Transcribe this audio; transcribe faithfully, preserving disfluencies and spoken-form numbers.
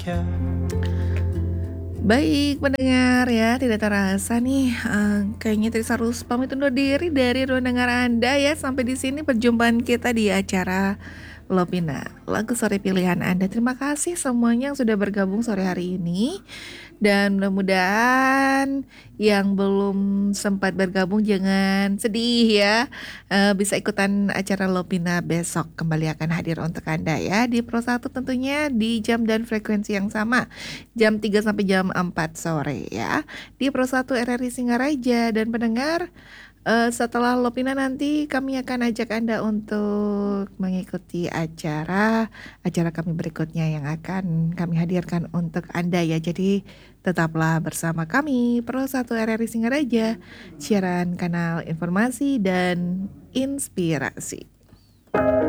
Baik pendengar ya, tidak terasa nih, eee, kayaknya Trisa harus pamit undur diri dari ruang dengar Anda ya. Sampai di sini perjumpaan kita di acara Lovina, lagu sore pilihan Anda. Terima kasih semuanya yang sudah bergabung sore hari ini. Dan mudah-mudahan yang belum sempat bergabung jangan sedih ya, eee, bisa ikutan acara Lovina besok, kembali akan hadir untuk Anda ya di Pro satu tentunya di jam dan frekuensi yang sama, jam tiga sampai jam empat sore ya, di Pro satu R R I Singaraja. Dan pendengar, eee, setelah Lovina nanti kami akan ajak Anda untuk mengikuti acara, acara kami berikutnya yang akan kami hadirkan untuk Anda ya. Jadi tetaplah bersama kami, Pro satu R R I Singaraja, siaran kanal informasi dan inspirasi.